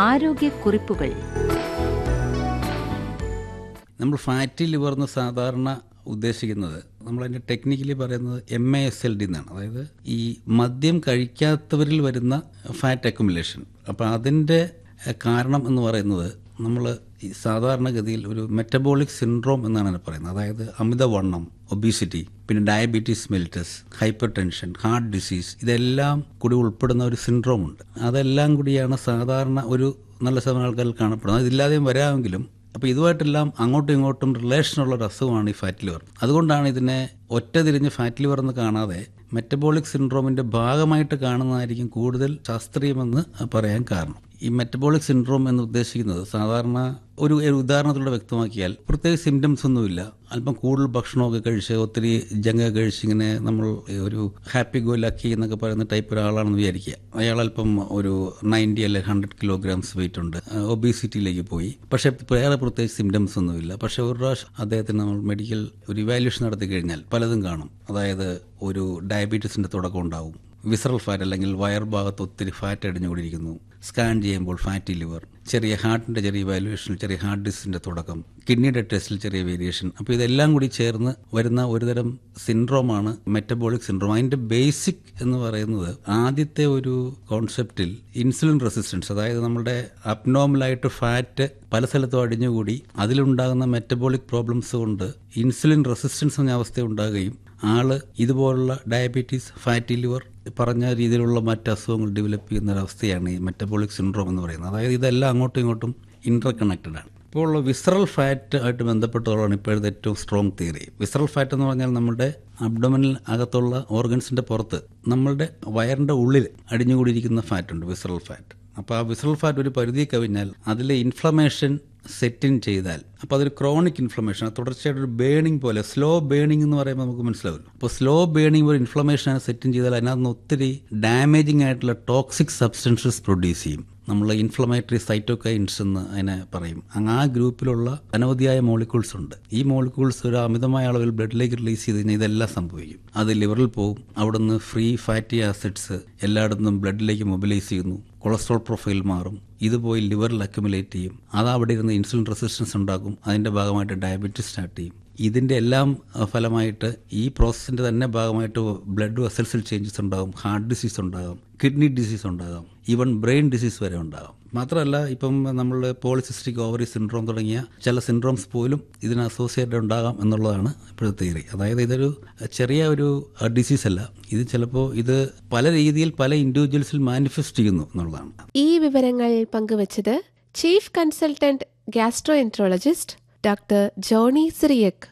ആരോഗ്യക്കുറിപ്പുകൾ. നമ്മൾ fatty liver എന്ന് സാധാരണ ഉദ്ദേശിക്കുന്നത്, നമ്മളതിൻ്റെ ടെക്നിക്കലി പറയുന്നത് MASLD എന്നാണ്. അതായത് ഈ മദ്യം കഴിക്കാത്തവരിൽ വരുന്ന ഫാറ്റ് അക്യുമുലേഷൻ. അപ്പോൾ അതിൻ്റെ കാരണം എന്ന് പറയുന്നത് നമ്മൾ ഈ സാധാരണഗതിയിൽ ഒരു മെറ്റബോളിക് സിൻഡ്രോം എന്നാണ് അതിനെ പറയുന്നത്. അതായത് അമിതവണ്ണം, ഒബീസിറ്റി, പിന്നെ diabetes mellitus, hyper tension, heart disease, ഇതെല്ലാം കൂടി ഉൾപ്പെടുന്ന ഒരു സിൻഡ്രോം ഉണ്ട്. അതെല്ലാം കൂടിയാണ് സാധാരണ ഒരു നല്ല ശതമാനം ആൾക്കാരിൽ കാണപ്പെടുന്നത്. ഇതില്ലാതെയും വരാമെങ്കിലും അപ്പോൾ ഇതുമായിട്ടെല്ലാം അങ്ങോട്ടും ഇങ്ങോട്ടും റിലേഷനുള്ള ഒരു അസുഖമാണ് ഈ ഫാറ്റ് ലിവർ. അതുകൊണ്ടാണ് ഇതിനെ ഒറ്റ തിരിഞ്ഞ് ഫാറ്റ് ലിവർ എന്ന് കാണാതെ മെറ്റബോളിക് സിൻഡ്രോമിൻ്റെ ഭാഗമായിട്ട് കാണുന്നതായിരിക്കും കൂടുതൽ ശാസ്ത്രീയമെന്ന് പറയാൻ കാരണം. ഈ മെറ്റബോളിക് സിൻഡ്രോം എന്ന് ഉദ്ദേശിക്കുന്നത് സാധാരണ ഒരു ഉദാഹരണത്തിലൂടെ വ്യക്തമാക്കിയാൽ പ്രത്യേകിച്ച് സിംറ്റംസ് ഒന്നുമില്ല. അല്പം കൂടുതൽ ഭക്ഷണമൊക്കെ കഴിച്ച് ഒത്തിരി ജങ്ക കഴിച്ച് ഇങ്ങനെ നമ്മൾ ഒരു ഹാപ്പി ഗോ ലക്കി എന്നൊക്കെ പറയുന്ന ടൈപ്പ് ഒരാളാണെന്ന് വിചാരിക്കുക. അയാൾ അല്പം ഒരു 90 അല്ലെങ്കിൽ 100 കിലോഗ്രാംസ് വെയിറ്റ് ഉണ്ട്, ഒബീസിറ്റിയിലേക്ക് പോയി. പക്ഷേ വേറെ പ്രത്യേകിച്ച് സിംറ്റംസ് ഒന്നുമില്ല. പക്ഷേ ഒരു പ്രാവശ്യം അദ്ദേഹത്തിന് നമ്മൾ മെഡിക്കൽ ഒരു ഇവാലുവേഷൻ നടത്തി കഴിഞ്ഞാൽ പലതും കാണും. അതായത് ഒരു ഡയബറ്റീസിൻ്റെ തുടക്കം ഉണ്ടാവും, വിസറൽ ഫാറ്റ് അല്ലെങ്കിൽ വയർ ഭാഗത്ത് ഒത്തിരി ഫാറ്റ് അടിഞ്ഞുകൂടിയിരിക്കുന്നു, സ്കാൻ ചെയ്യുമ്പോൾ ഫാറ്റി ലിവർ, ചെറിയ ഹാർട്ടിൻ്റെ ചെറിയ വാല്യുവേഷനിൽ ചെറിയ ഹാർട്ട് ഡിസീസിൻ്റെ തുടക്കം, കിഡ്നിയുടെ ടെസ്റ്റിൽ ചെറിയ വേരിയേഷൻ. അപ്പോൾ ഇതെല്ലാം കൂടി ചേർന്ന് വരുന്ന ഒരുതരം സിൻഡ്രോമാണ് മെറ്റബോളിക് സിൻഡ്രോം. അതിൻ്റെ ബേസിക് എന്ന് പറയുന്നത് ആദ്യത്തെ ഒരു കോൺസെപ്റ്റിൽ ഇൻസുലിൻ റെസിസ്റ്റൻസ്, അതായത് നമ്മുടെ അബ്നോർമലായിട്ട് ഫാറ്റ് പല സ്ഥലത്തും അടിഞ്ഞുകൂടി അതിലുണ്ടാകുന്ന മെറ്റബോളിക് പ്രോബ്ലംസ് കൊണ്ട് ഇൻസുലിൻ റെസിസ്റ്റൻസ് എന്ന അവസ്ഥ ഉണ്ടാകുകയും ആള് ഇതുപോലുള്ള ഡയബറ്റീസ്, ഫാറ്റി ലിവർ പറഞ്ഞ രീതിയിലുള്ള മറ്റ് അസുഖങ്ങൾ ഡെവലപ്പ് ചെയ്യുന്ന ഒരവസ്ഥയാണ് ഈ മെറ്റബോളിക് സിൻഡ്രോം എന്ന് പറയുന്നത്. അതായത് ഇതെല്ലാം അങ്ങോട്ടും ഇങ്ങോട്ടും ഇന്റർ കണക്റ്റഡ് ആണ്. ഇപ്പോൾ ഉള്ള വിസറൽ ഫാറ്റ് ആയിട്ട് ബന്ധപ്പെട്ടുള്ളതാണ് ഇപ്പോഴത്തെ ഏറ്റവും സ്ട്രോങ് തിയറി. വിസറൽ ഫാറ്റ് എന്ന് പറഞ്ഞാൽ നമ്മുടെ അബ്ഡോമിനൽ അകത്തുള്ള ഓർഗൻസിന്റെ പുറത്ത് നമ്മളുടെ വയറിന്റെ ഉള്ളിൽ അടിഞ്ഞുകൂടിയിരിക്കുന്ന ഫാറ്റ് ഉണ്ട്, വിസറൽ ഫാറ്റ്. അപ്പോൾ ആ വിസറൽ ഫാറ്റ് ഒരു പരിധി കവിഞ്ഞാൽ അതിലെ ഇൻഫ്ലമേഷൻ സെറ്റ് ഇൻ ചെയ്താൽ അപ്പോൾ അതൊരു ക്രോണിക് ഇൻഫ്ലമേഷൻ, തുടർച്ചയായിട്ടൊരു ബേണിംഗ് പോലെ, സ്ലോ ബേണിംഗ് എന്ന് പറയുമ്പോൾ നമുക്ക് മനസ്സിലാവില്ല. അപ്പോൾ സ്ലോ ബേണിംഗ് ഒരു ഇൻഫ്ലമേഷൻ സെറ്റ് ഇൻ ചെയ്താൽ അതിനകത്ത് ഒത്തിരി ഡാമേജിങ് ആയിട്ടുള്ള ടോക്സിക് സബ്സ്റ്റൻസസ് പ്രൊഡ്യൂസ് ചെയ്യും. നമ്മൾ ഇൻഫ്ലമേറ്ററി സൈറ്റോകൈൻസ് എന്ന് അതിനെ പറയും. ആ ഗ്രൂപ്പിലുള്ള അനവധിയായ മോളിക്യൂൾസ് ഉണ്ട്. ഈ മോളിക്യൂൾസ് ഒരു അമിതമായ അളവിൽ ബ്ലഡിലേക്ക് റിലീസ് ചെയ്ത് കഴിഞ്ഞാൽ ഇതെല്ലാം സംഭവിക്കും. അത് ലിവറിൽ പോകും. അവിടുന്ന് ഫ്രീ ഫാറ്റി ആസിഡ്സ് എല്ലായിടത്തും ബ്ലഡിലേക്ക് മൊബിലൈസ് ചെയ്യുന്നു. കൊളസ്ട്രോൾ പ്രൊഫൈൽ മാറും. ഇത് പോയി ലിവറിൽ അക്യുമുലേറ്റ് ചെയ്യും. അത് അവിടെ ഇരുന്ന് ഇൻസുലിൻ റെസിസ്റ്റൻസ് ഉണ്ടാക്കും. അതിൻ്റെ ഭാഗമായിട്ട് ഡയബറ്റീസ് സ്റ്റാർട്ട് ചെയ്യും. ഇതിൻ്റെ എല്ലാം ഫലമായിട്ട് ഈ പ്രോസസ്സിൻ്റെ തന്നെ ഭാഗമായിട്ട് ബ്ലഡ് വെസൽസിൽ ചേഞ്ചസ് ഉണ്ടാകും, ഹാർട്ട് ഡിസീസ് ഉണ്ടാകും, കിഡ്നി ഡിസീസ് ഉണ്ടാകും, ഈവൻ ബ്രെയിൻ ഡിസീസ് വരെ ഉണ്ടാകും. മാത്രമല്ല ഇപ്പം നമ്മൾ പോളിസിസ്റ്റിക് ഓവറി സിൻഡ്രോം തുടങ്ങിയ ചില സിൻഡ്രോംസ് പോലും ഇതിന് അസോസിയേറ്റഡ് ഉണ്ടാകാം എന്നുള്ളതാണ് ഇപ്പോഴത്തെ തിയറി. അതായത് ഇതൊരു ചെറിയ ഒരു ഡിസീസ് അല്ല, ഇത് ചിലപ്പോൾ ഇത് പല രീതിയിൽ പല ഇൻഡിവിജ്വൽസിൽ മാനിഫെസ്റ്റ് ചെയ്യുന്നു എന്നുള്ളതാണ്. ഈ വിവരങ്ങൾ പങ്കുവച്ചത് chief consultant gastroenterologist doctor Johnny Cyriac.